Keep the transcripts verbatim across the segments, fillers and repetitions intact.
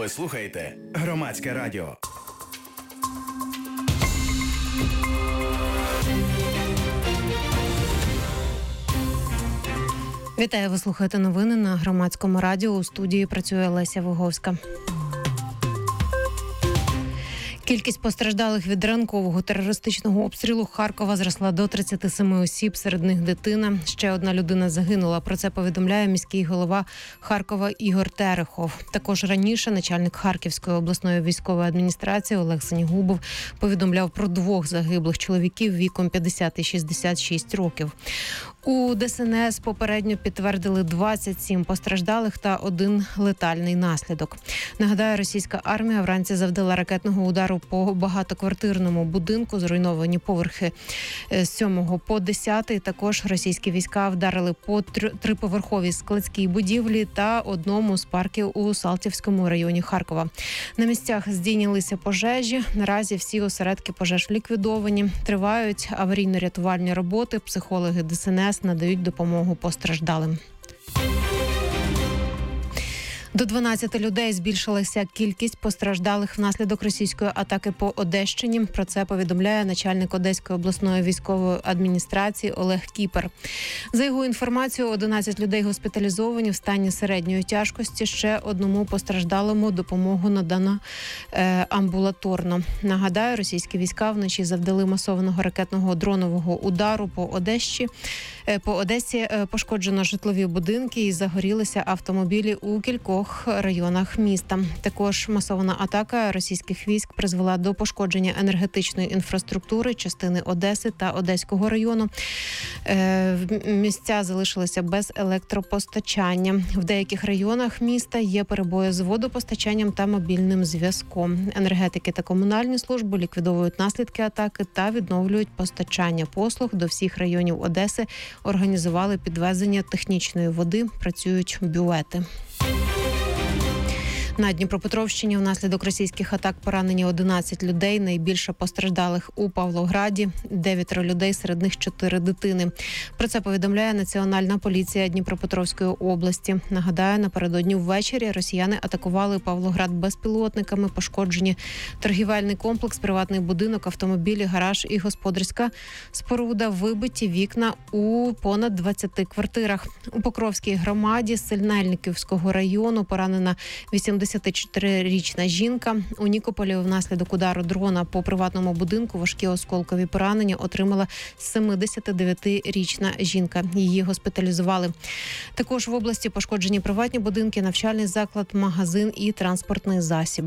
Ви слухаєте Громадське радіо. Вітаю, ви слухаєте новини на Громадському радіо. У студії працює Леся Виговська. Кількість постраждалих від ранкового терористичного обстрілу Харкова зросла до тридцяти семи осіб, серед них дитина. Ще одна людина загинула. Про це повідомляє міський голова Харкова Ігор Терехов. Також раніше начальник Харківської обласної військової адміністрації Олег Синігубов повідомляв про двох загиблих чоловіків віком п'ятдесят і шістдесят шість років. У ДСНС попередньо підтвердили двадцять сім постраждалих та один летальний наслідок. Нагадаю, російська армія вранці завдала ракетного удару по багатоквартирному будинку, зруйновані поверхи з сьомого по десятий. Також російські війська вдарили по триповерховій складській будівлі та одному з парків у Салтівському районі Харкова. На місцях здійнялися пожежі. Наразі всі осередки пожеж ліквідовані. Тривають аварійно-рятувальні роботи. Психологи ДСНС надають допомогу постраждалим. До дванадцяти людей збільшилася кількість постраждалих внаслідок російської атаки по Одещині. Про це повідомляє начальник Одеської обласної військової адміністрації Олег Кіпер. За його інформацією, одинадцять людей госпіталізовані в стані середньої тяжкості. Ще одному постраждалому допомогу надано е, амбулаторно. Нагадаю, російські війська вночі завдали масованого ракетного дронового удару по Одещі. Е, по Одесі е, пошкоджено житлові будинки і загорілися автомобілі у кількох районах міста. Також масована атака російських військ призвела до пошкодження енергетичної інфраструктури частини Одеси та Одеського району. Місця залишилися без електропостачання. В деяких районах міста є перебої з водопостачанням та мобільним зв'язком. Енергетики та комунальні служби ліквідовують наслідки атаки та відновлюють постачання послуг до всіх районів Одеси. Організували підвезення технічної води, працюють бювети. На Дніпропетровщині внаслідок російських атак поранені одинадцять людей. Найбільше постраждалих у Павлограді. Дев'ятеро людей, серед них чотири дитини. Про це повідомляє Національна поліція Дніпропетровської області. Нагадаю, напередодні ввечері росіяни атакували Павлоград безпілотниками. Пошкоджені торгівельний комплекс, приватний будинок, автомобілі, гараж і господарська споруда. Вибиті вікна у понад двадцяти квартирах. У Покровській громаді Синельниківського району поранена вісімдесятичотирирічна жінка. У Нікополі внаслідок удару дрона по приватному будинку важкі осколкові поранення отримала семидесятидевятирічна жінка. Її госпіталізували. Також в області пошкоджені приватні будинки, навчальний заклад, магазин і транспортний засіб.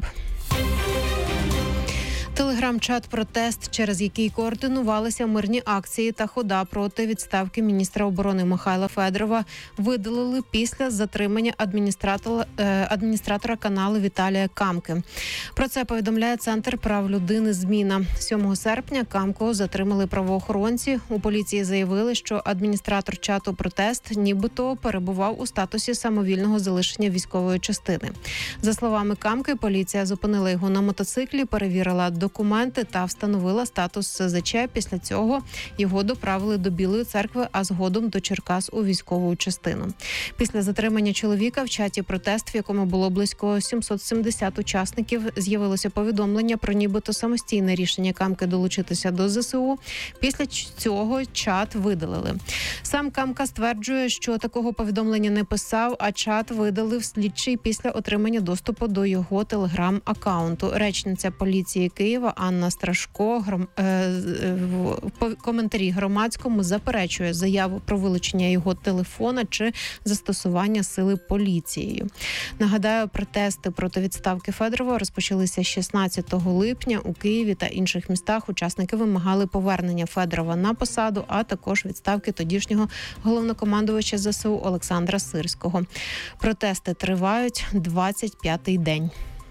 Телеграм-чат «Протест», через який координувалися мирні акції та хода проти відставки міністра оборони Михайла Федорова, видалили після затримання адміністратора, адміністратора каналу Віталія Камки. Про це повідомляє Центр прав людини «Зміна». сьомого серпня Камку затримали правоохоронці. У поліції заявили, що адміністратор чату «Протест» нібито перебував у статусі самовільного залишення військової частини. За словами Камки, поліція зупинила його на мотоциклі, перевірила документи та встановила статус СЗЧ. Після цього його доправили до Білої церкви, а згодом до Черкас у військову частину. Після затримання чоловіка в чаті «Протест», в якому було близько сімсот сімдесят учасників, з'явилося повідомлення про нібито самостійне рішення Камки долучитися до ЗСУ. Після цього чат видалили. Сам Камка стверджує, що такого повідомлення не писав, а чат видалив слідчий після отримання доступу до його телеграм-акаунту. Речниця поліції Києва Анна Страшко гром... е... в коментарі Громадському заперечує заяву про вилучення його телефона чи застосування сили поліцією. Нагадаю, протести проти відставки Федорова розпочалися шістнадцятого липня у Києві та інших містах. Учасники вимагали повернення Федорова на посаду, а також відставки тодішнього головнокомандувача ЗСУ Олександра Сирського. Протести тривають двадцять п'ятий день.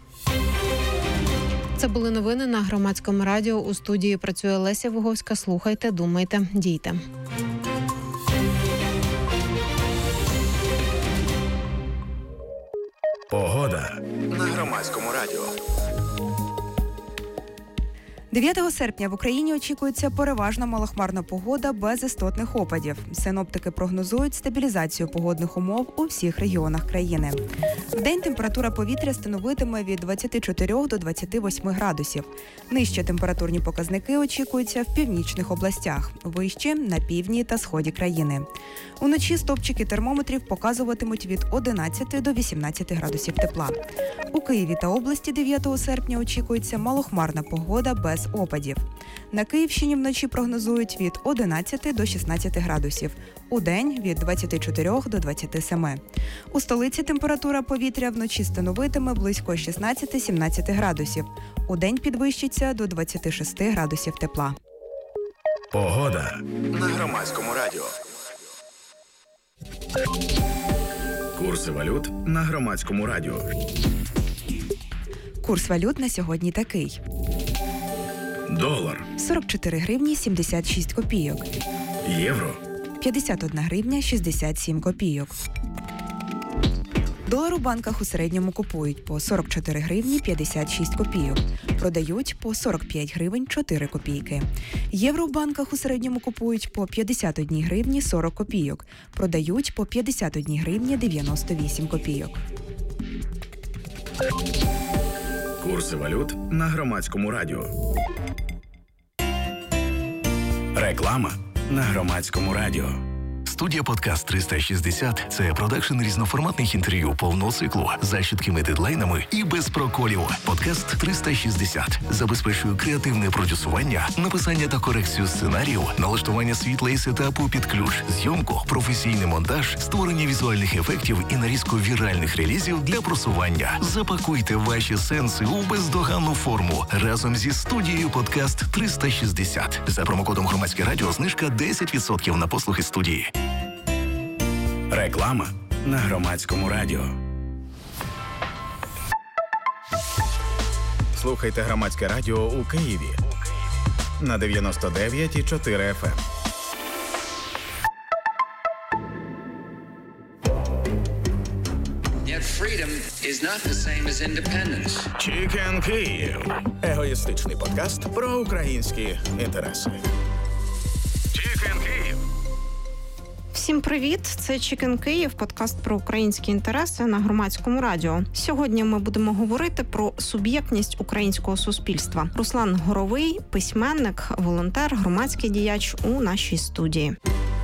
Це були новини на Громадському радіо. У студії працює Леся Виговська. Слухайте, думайте, дійте. Погода на Громадському радіо. дев'ятого серпня в Україні очікується переважно малохмарна погода без істотних опадів. Синоптики прогнозують стабілізацію погодних умов у всіх регіонах країни. Вдень температура повітря становитиме від двадцяти чотирьох до двадцяти восьми градусів. Нижчі температурні показники очікуються в північних областях, вищі – на півдні та сході країни. Уночі стопчики термометрів показуватимуть від одинадцяти до вісімнадцяти градусів тепла. У Києві та області дев'ятого серпня очікується малохмарна погода без опадів. На Київщині вночі прогнозують від одинадцяти до шістнадцяти градусів. Удень – від двадцяти чотирьох до двадцяти семи. У столиці температура повітря вночі становитиме близько шістнадцяти-сімнадцяти градусів. Удень підвищиться до двадцяти шести градусів тепла. Погода на Громадському радіо. Курси валют на Громадському радіо. Курс валют на сьогодні такий. Долар, сорок чотири гривні сімдесят шість копійок. євро, п'ятдесят одна гривня шістдесят сім копійок. Долар у банках у середньому купують по сорок чотири гривні п'ятдесят шість копійок. Продають по сорок п'ять гривень чотири копійки. Євро в банках у середньому купують по п'ятдесят одна гривні сорок копійок. Продають по п'ятдесят одна гривня дев'яносто вісім копійок. курси валют на Громадському радіо. Реклама на Громадському радіо. Студія «Подкаст триста шістдесят» – це продакшн різноформатних інтерв'ю повного циклу за чіткими дедлайнами і без проколів. «Подкаст триста шістдесят» забезпечує креативне продюсування, написання та корекцію сценарію, налаштування світла і сетапу під ключ, зйомку, професійний монтаж, створення візуальних ефектів і нарізку віральних релізів для просування. Запакуйте ваші сенси у бездоганну форму разом зі студією «Подкаст триста шістдесят». За промокодом «Громадське радіо» знижка десять відсотків на послуги студії. Реклама на Громадському радіо. Слухайте Громадське радіо у Києві на дев'яносто дев'ять і чотири еф ем. Yet freedom is not the same as independence. Чікен Київ. Егоїстичний подкаст про українські інтереси. Чікен Київ. Всім привіт! Це Chicken Київ, подкаст про українські інтереси на Громадському радіо. Сьогодні ми будемо говорити про суб'єктність українського суспільства. Руслан Горовий, письменник, волонтер, громадський діяч у нашій студії.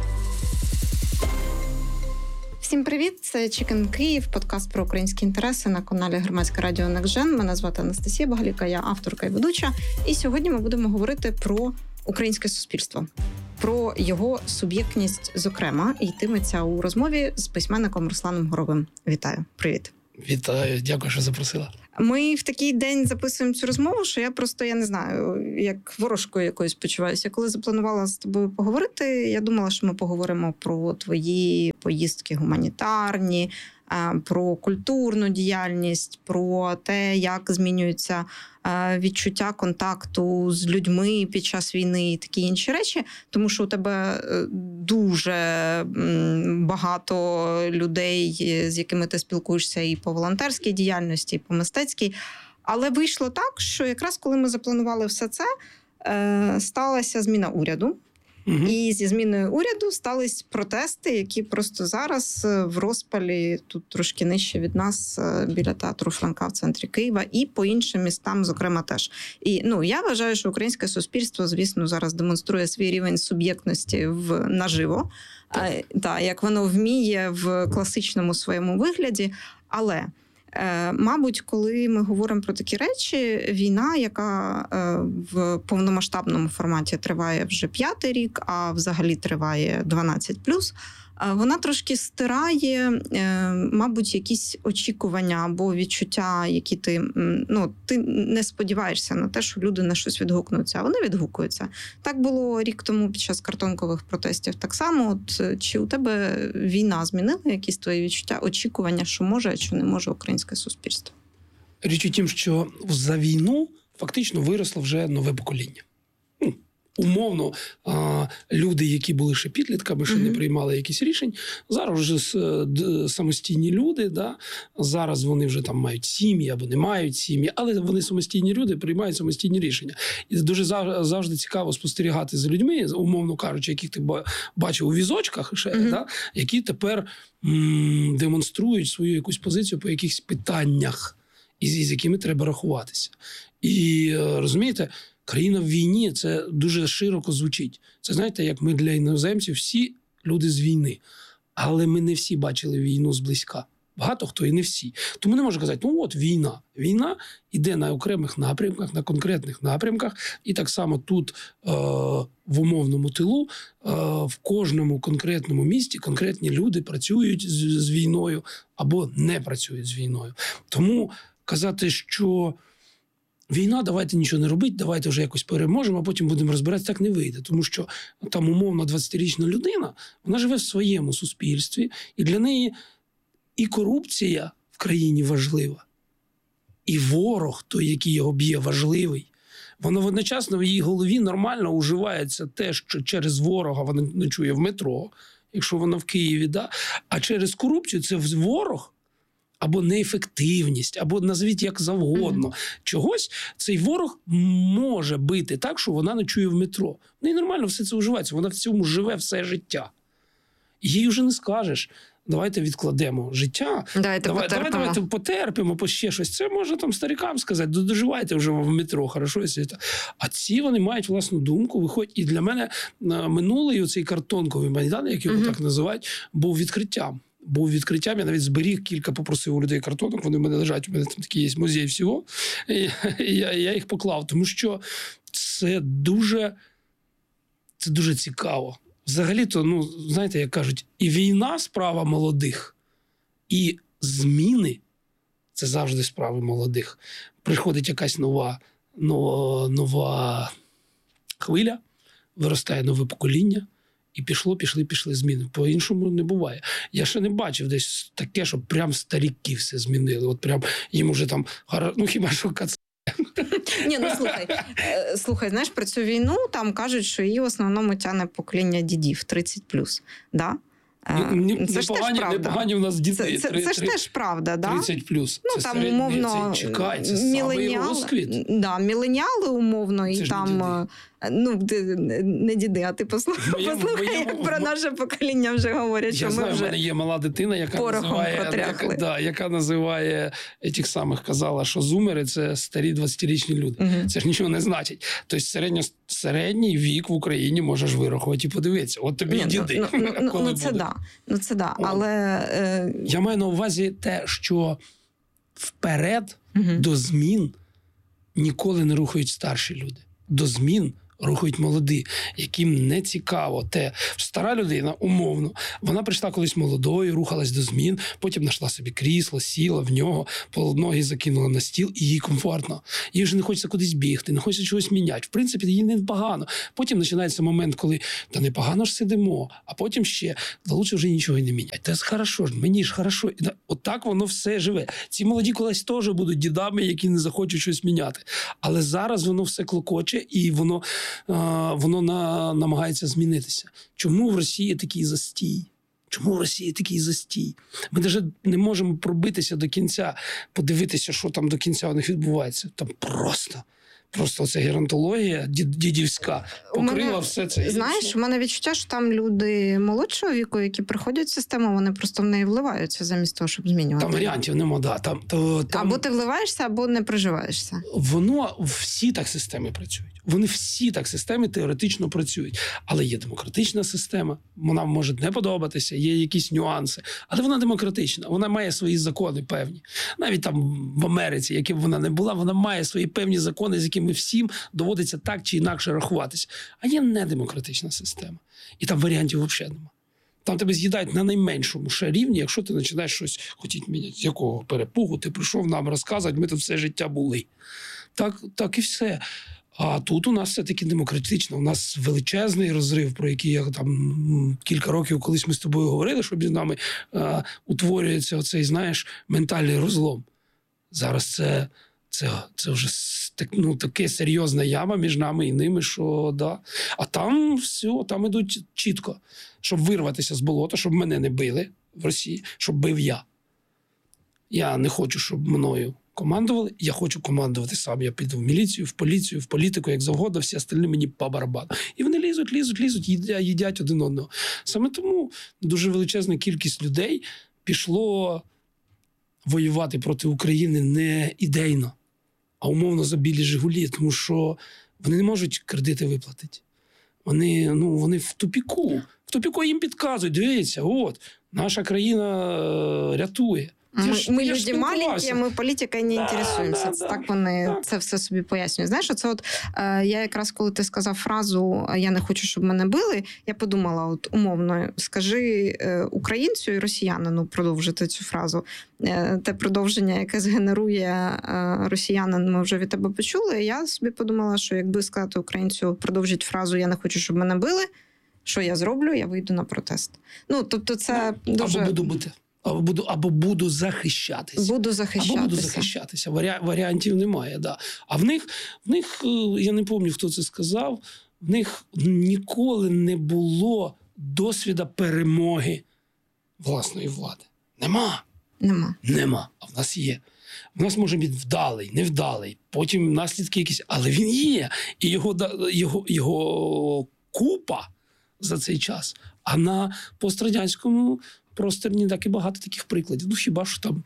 Всім привіт! Це Chicken Київ, подкаст про українські інтереси на каналі Громадське радіо Некжен. Мене звати Анастасія Багаліка, я авторка і ведуча. І сьогодні ми будемо говорити про українське суспільство. Про його суб'єктність, зокрема, і йтиметься у розмові з письменником Русланом Горовим. Вітаю. Привіт. Вітаю. Дякую, що запросила. Ми в такий день записуємо цю розмову, що я просто, я не знаю, як ворожкою якоюсь почуваюся. Коли запланувала з тобою поговорити, я думала, що ми поговоримо про твої поїздки гуманітарні, про культурну діяльність, про те, як змінюються відчуття контакту з людьми під час війни і такі інші речі, тому що у тебе дуже багато людей, з якими ти спілкуєшся і по волонтерській діяльності, і по мистецькій. Але вийшло так, що якраз коли ми запланували все це, сталася зміна уряду. Угу. І зі зміною уряду стались протести, які просто зараз в розпалі, тут трошки нижче від нас, біля театру Франка в центрі Києва, і по іншим містам, зокрема, теж. І ну, я вважаю, що українське суспільство, звісно, зараз демонструє свій рівень суб'єктності в наживо, так. Та, як воно вміє в класичному своєму вигляді, але... Мабуть, коли ми говоримо про такі речі, війна, яка в повномасштабному форматі триває вже п'ятий рік, а взагалі триває дванадцять плюс, вона трошки стирає, мабуть, якісь очікування або відчуття, які ти, ну, ти не сподіваєшся на те, що люди на щось відгукнуться, а вони відгукуються. Так було рік тому під час картонкових протестів так само. От, чи у тебе війна змінила якісь твої відчуття, очікування, що може, а що не може українське суспільство? Річ у тім, що за війну фактично виросло вже нове покоління. Умовно, люди, які були ще підлітками, ще mm-hmm. не приймали якісь рішень, зараз вже самостійні люди, да? Зараз вони вже там мають сім'ї або не мають сім'ї, але вони самостійні люди, приймають самостійні рішення. І дуже завжди цікаво спостерігати за людьми, умовно кажучи, яких ти бачив у візочках, ще, mm-hmm. да? Які тепер м- демонструють свою якусь позицію по якихось питаннях, із, із якими треба рахуватися. І розумієте, країна в війні – це дуже широко звучить. Це, знаєте, як ми для іноземців всі люди з війни. Але ми не всі бачили війну зблизька. Багато хто і не всі. Тому не можна казати, ну от війна. Війна йде на окремих напрямках, на конкретних напрямках. І так само тут, е- в умовному тилу, е- в кожному конкретному місті конкретні люди працюють з, з війною або не працюють з війною. Тому казати, що війна, давайте нічого не робити, давайте вже якось переможемо, а потім будемо розбиратися, так не вийде. Тому що там умовно двадцятирічна людина, вона живе в своєму суспільстві, і для неї і корупція в країні важлива, і ворог, той, який його б'є, важливий. Воно одночасно в її голові нормально уживається те, що через ворога вона ночує в метро, якщо вона в Києві, да? А через корупцію це ворог, або неефективність, або назвіть як завгодно. Mm-hmm. Чогось цей ворог може бити так, що вона ночує в метро. Ну і нормально все це уживається. Вона в цьому живе все життя. Їй вже не скажеш, давайте відкладемо життя. Давайте давай, потерпимо. Давай, давайте потерпимо, по ще щось. Це можна там старикам сказати, доживайте вже в метро, хорошо. А ці вони мають власну думку, виходять. І для мене минулий оцей картонковий Майдан, як його mm-hmm. так називають, був відкриттям. Був відкриттям, я навіть зберіг кілька, попросив у людей картонок, вони в мене лежать, у мене там такий є музей всього, і я, я їх поклав, тому що це дуже, це дуже цікаво. Взагалі-то, ну, знаєте, як кажуть, і війна – справа молодих, і зміни – це завжди справи молодих. Приходить якась нова, нова, нова хвиля, виростає нове покоління, і пішло, пішли, пішли зміни. По-іншому не буває. Я ще не бачив десь таке, щоб прям старіки все змінили. От прям їм уже там, ну хіба що кац... Ні, ну слухай, слухай, знаєш, про цю війну там кажуть, що її в основному тягне покоління дідів тридцять плюс, да? Не, це ж погані, теж правда. Непогані в нас діти. Це, це, це ж теж правда, да? тридцять плюс. Ну, це там, умовно, це, чекай, це самий розквіт. Да, міленіали, умовно, це і там... Ну, ти, не діди, а ти послухай, моєму, послухай моєму, як про наше покоління вже говорять, що я ми знаю, вже в мене є мала дитина, яка називає, яка, да, яка називає тих самих, казала, що зумери – це старі двадцятирічні люди. Угу. Це ж нічого не значить. Тобто середньо, середній вік в Україні можеш вирахувати і подивитися. От тобі Ні, і діди. Ну, ну, ну, ну це да, ну це да, але... Е... Я маю на увазі те, що вперед угу. до змін ніколи не рухають старші люди. До змін рухають молоді, яким не цікаво те. Стара людина, умовно, вона прийшла колись молодою, рухалась до змін, потім знайшла собі крісло, сіла в нього, ноги закинула на стіл, і їй комфортно. Їй вже не хочеться кудись бігти, не хочеться чогось міняти. В принципі, їй не погано. Потім починається момент, коли та непогано ж сидимо, а потім ще, да лучше вже нічого і не міняти. Та хорошо ж, мені ж хорошо. Отак воно все живе. Ці молоді колись теж будуть дідами, які не захочуть щось міняти. Але зараз воно все клокоче, і воно воно на, намагається змінитися. Чому в Росії такий застій? Чому в Росії такий застій? Ми навіть не можемо пробитися до кінця, подивитися, що там до кінця у них відбувається. Там просто, просто ця геронтологія дідівська покрила мене, все це. Знаєш, у мене відчуття, що там люди молодшого віку, які приходять в систему, вони просто в неї вливаються замість того, щоб змінювати. Там варіантів нема, да. Там, то, там... Або ти вливаєшся, або не приживаєшся. Воно, всі так системи працюють. Вони всі так системи теоретично працюють. Але є демократична система, вона може не подобатися, є якісь нюанси. Але вона демократична, вона має свої закони певні. Навіть там в Америці, яким вона не була, вона має свої певні закони, з якими всім доводиться так чи інакше рахуватися. А є недемократична система. І там варіантів взагалі немає. Там тебе з'їдають на найменшому ще рівні, якщо ти починаєш щось хотіти міняти. З якого перепугу ти прийшов нам розказувати, ми тут все життя були. Так, так і все. А тут у нас все-таки демократично. У нас величезний розрив, про який я там кілька років колись ми з тобою говорили, що між нами е, утворюється оцей, знаєш, ментальний розлом. Зараз це Це, це вже так, ну, таке серйозна яма між нами і ними, що да. А там все, там ідуть чітко, щоб вирватися з болота, щоб мене не били в Росії, щоб бив я. Я не хочу, щоб мною командували, я хочу командувати сам. Я піду в міліцію, в поліцію, в політику, як завгодно, всі остальні мені по барабану. І вони лізуть, лізуть, лізуть, їдять, їдять один одного. Саме тому дуже величезна кількість людей пішло воювати проти України не ідейно, а умовно за білі «Жигулі», тому що вони не можуть кредити виплатити. Вони, ну, вони в тупіку. В тупіку їм підказують, дивіться, от, наша країна е, рятує. Ми, ж, ми люди маленькі, ми політикою не да, інтересуємося. да, да, так вони да. це все собі пояснюють. Знаєш, оце от е, я якраз, коли ти сказав фразу «я не хочу, щоб мене били», я подумала, от умовно, скажи е, українцю і росіянину продовжити цю фразу. Е, те продовження, яке згенерує е, росіянин, ми вже від тебе почули. Я собі подумала, що якби сказати українцю продовжить фразу «я не хочу, щоб мене били», що я зроблю? Я вийду на протест. Ну, тобто це ну, дуже... Або буду бути. Або буду, або буду захищатися. Буду захищатися. Або буду захищатися. Варі, варіантів немає, да. А в них, в них, я не пам'ятаю, хто це сказав, в них ніколи не було досвіду перемоги власної влади. Нема. Нема. Нема. А в нас є. В нас може бути вдалий, невдалий, потім наслідки якісь, але він є. І його, його, його купа за цей час. А на пострадянському просторі так і багато таких прикладів. Ну, хіба що там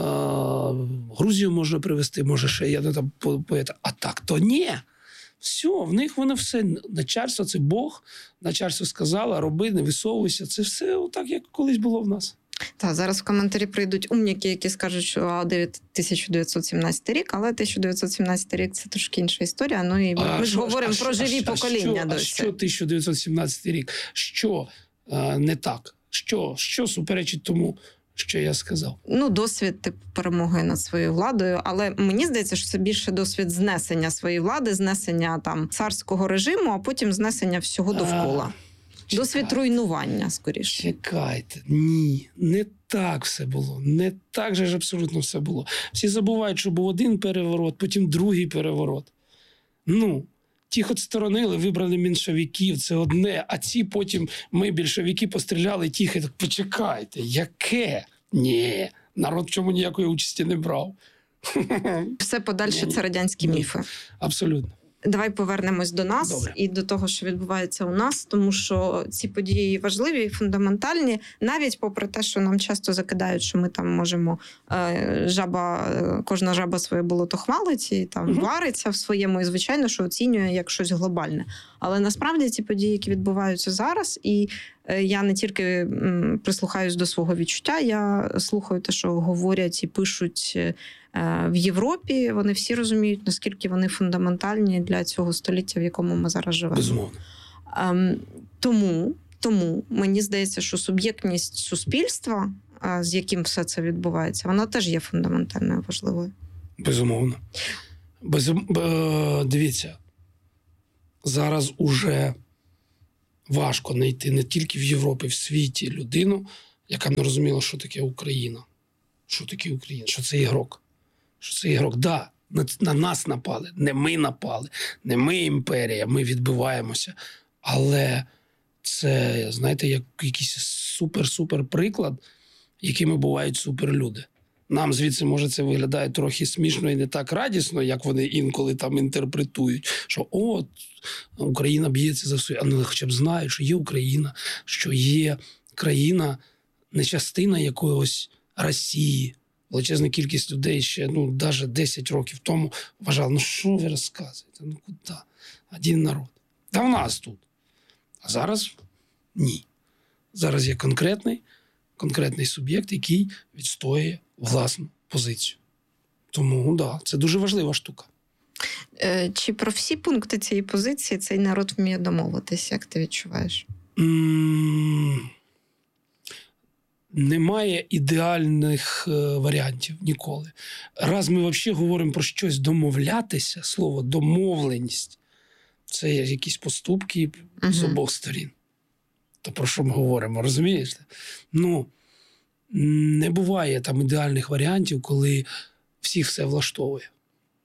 е- Грузію можна привезти, може ще я не там поета. А так то ні. Все, в них воно все. Начальство – це Бог. Начальство сказало, роби, не висовуйся. Це все отак, як колись було в нас. Так, зараз в коментарі прийдуть умніки, які скажуть, що тисяча дев'ятсот сімнадцятий рік, але тисяча дев'ятсот сімнадцятий рік – це трошки інша історія. Ну і ми, а ми ж що, говоримо а про що, живі а покоління що, досі. А що тисяча дев'ятсот сімнадцятий рік? Що е, не так? Що, що суперечить тому, що я сказав? Ну, досвід типу, перемоги над своєю владою, але мені здається, що це більше досвід знесення своєї влади, знесення там царського режиму, а потім знесення всього довкола. А, досвід руйнування, скоріше. Чекайте, ні, не так все було, не так же ж абсолютно все було. Всі забувають, що був один переворот, потім другий переворот. Ну, тих отсторонили, вибрали меншовиків, це одне, а ці потім ми, більшовики, постріляли тих, і так, почекайте, яке? Ні, народ в чому ніякої участі не брав. Все подальше ні, це радянські ні. міфи. Абсолютно. Давай повернемось до нас Добре. і до того, що відбувається у нас, тому що ці події важливі і фундаментальні, навіть попри те, що нам часто закидають, що ми там можемо е, жаба, кожна жаба своє болото хвалить і там угу. вариться в своєму, і звичайно, що оцінює як щось глобальне. Але насправді ці події, які відбуваються зараз, і е, я не тільки м, прислухаюсь до свого відчуття, я слухаю те, що говорять і пишуть е, в Європі, вони всі розуміють, наскільки вони фундаментальні для цього століття, в якому ми зараз живемо. Безумовно. Ем, тому, тому мені здається, що суб'єктність суспільства, е, з яким все це відбувається, вона теж є фундаментальною важливою. Безумовно. Безум... Дивіться, зараз уже важко знайти не тільки в Європі, в світі людину, яка не розуміла, що таке Україна. Що таке Україна? Що це ігрок? Що це ігрок? Да, на, на нас напали. Не ми напали. Не ми імперія, ми відбиваємося. Але це, знаєте, як якийсь супер-супер приклад, якими бувають суперлюди. Нам звідси, може, це виглядає трохи смішно і не так радісно, як вони інколи там інтерпретують, що о, Україна б'ється за своє. Але хоча б знають, що є Україна, що є країна, не частина якогось Росії. Величезна кількість людей ще, ну, навіть десять років тому вважали, ну, що ви розказуєте? Ну, куди? Один народ. Та в нас тут. А зараз ні. Зараз є конкретний, конкретний суб'єкт, який відстоює власну позицію. Тому, да, це дуже важлива штука. Чи про всі пункти цієї позиції цей народ вміє домовитися? Як ти відчуваєш? М- Немає ідеальних е, варіантів ніколи. Раз ми взагалі говоримо про щось домовлятися, слово домовленість, це якісь поступки uh-huh. з обох сторін. То про що ми говоримо, розумієш? Ну, не буває там ідеальних варіантів, коли всіх все влаштовує.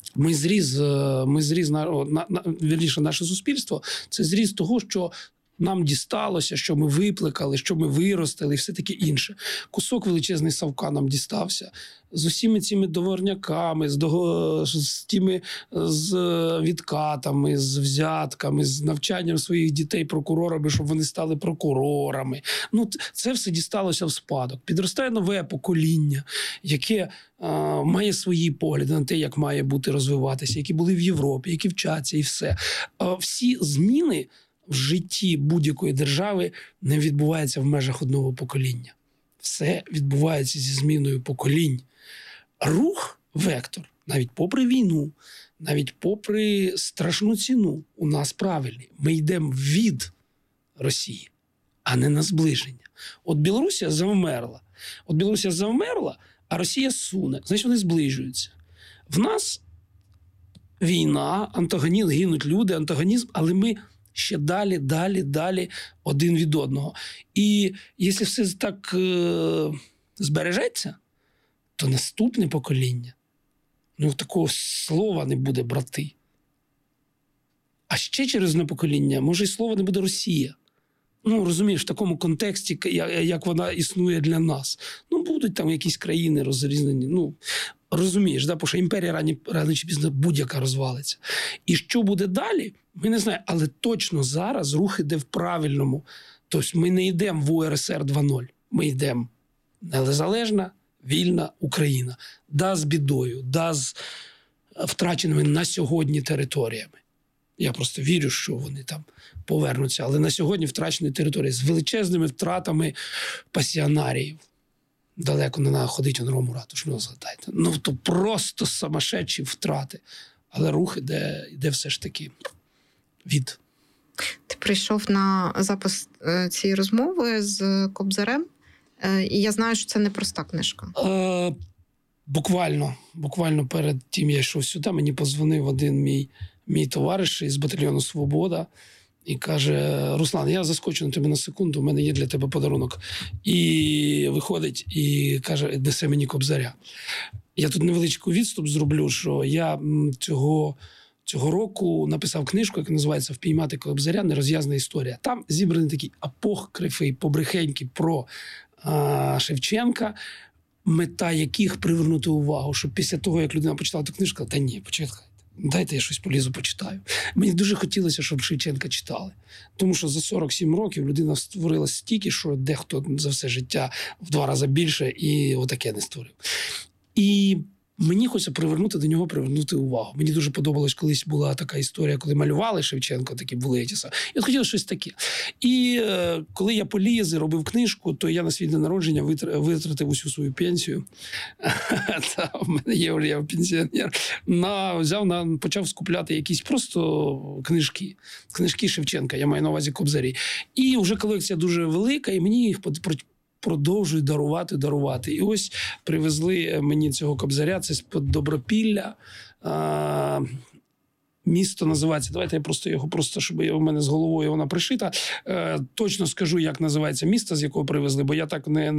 Ми зріз, ми зріз на, на, на, вірніше, наше суспільство – це зріз того, що нам дісталося, що ми випликали, що ми виростили і все таке інше. Кусок величезний совка нам дістався. З усіми цими договорняками, з, дого... з тими з відкатами, з взятками, з навчанням своїх дітей прокурорами, щоб вони стали прокурорами. Ну, це все дісталося в спадок. Підростає нове покоління, яке а, має свої погляди на те, як має бути розвиватися, які були в Європі, які вчаться і все. А, всі зміни в житті будь-якої держави не відбуваються в межах одного покоління. Все відбувається зі зміною поколінь. Рух, вектор, навіть попри війну, навіть попри страшну ціну, у нас правильний. Ми йдемо від Росії, а не на зближення. От Білорусія завмерла. От Білорусія завмерла, а Росія суне. Значить, вони зближуються. В нас війна, антагонізм, гинуть люди, антагонізм, але ми ще далі, далі, далі один від одного. І якщо все так е- збережеться, то наступне покоління, ну, такого слова не буде брати. А ще через одне покоління, може, і слова не буде Росія. Ну, розумієш, в такому контексті, як вона існує для нас. Ну, будуть там якісь країни розрізнені. Ну, розумієш, да? Бо що імперія рано, рано чи пізно будь-яка розвалиться. І що буде далі, ми не знаємо. Але точно зараз рух іде в правильному. Тобто ми не йдемо в У Р С Р два нуль. Ми йдемо незалежна, вільна Україна. Да, з бідою, да, з втраченими на сьогодні територіями. Я просто вірю, що вони там повернуться. Але на сьогодні втрачені території з величезними втратами пасіонаріїв. Далеко не треба ходити на Рому ратуш, ну, згадайте. Ну, то просто самошедші втрати. Але рух іде, іде все ж таки від. Ти прийшов на запис цієї розмови з Кобзарем, і я знаю, що це не проста книжка. Е, буквально, буквально перед тим я йшов сюди, мені подзвонив один мій, мій товариш із батальйону «Свобода» і каже: Руслан, я заскочу на тебе на секунду, у мене є для тебе подарунок. І виходить і каже, несе мені Кобзаря. Я тут невеличкий відступ зроблю, що я цього... Цього року написав книжку, яка називається «Впіймати Кобзаря. Нерозв'язана історія». Там зібраний такий апокрифи, побрехеньки про а, Шевченка, мета яких привернути увагу, щоб після того, як людина почитала ту книжку, та ні, почекайте, дайте я щось полізу, почитаю. Мені дуже хотілося, щоб Шевченка читали. Тому що за сорок сім років людина створила стільки, що дехто за все життя в два рази більше і отаке не створив. І мені хочеться привернути до нього, привернути увагу. Мені дуже подобалось, колись була така історія, коли малювали Шевченка, такі були ті самі. І от хотілося щось таке. І е, коли я поліз і робив книжку, то я на свій день народження витратив усю свою пенсію. Та, в мене є, я пенсіонер. На, взяв, на, почав скупляти якісь просто книжки. Книжки Шевченка, я маю на увазі Кобзарі. І вже колекція дуже велика, і мені їх продовжують дарувати, дарувати. І ось привезли мені цього Кобзаря, це з-під Добропілля. А, місто називається, давайте я просто його, просто, щоб у мене з головою вона пришита. А, точно скажу, як називається місто, з якого привезли, бо я так не...